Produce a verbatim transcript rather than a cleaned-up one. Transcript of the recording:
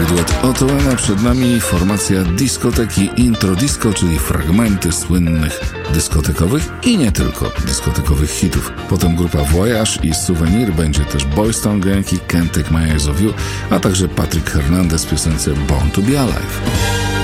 duet Otoena, przed nami formacja dyskoteki Intro Disco, czyli fragmenty słynnych dyskotekowych i nie tylko dyskotekowych hitów. Potem grupa Voyage i Souvenir, będzie też Boys Town Gang i Can't Take My Eyes Off You, a także Patrick Hernandez w piosence Born to Be Alive.